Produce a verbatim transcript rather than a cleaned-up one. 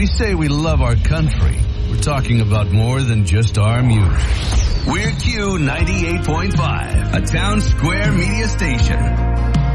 we say we love our country, we're talking about more than just our music. We're Q ninety-eight point five, a town square media station.